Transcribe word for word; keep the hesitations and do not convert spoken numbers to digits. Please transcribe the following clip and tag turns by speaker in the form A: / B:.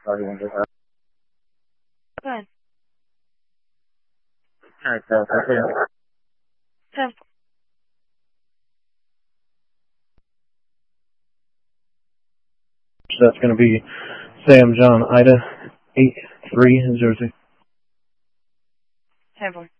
A: Sorry, one more.
B: Go ahead.
A: All right, so that's it.
B: ten.
C: So that's going to be Sam John Ida eight three zero two.
B: ten four.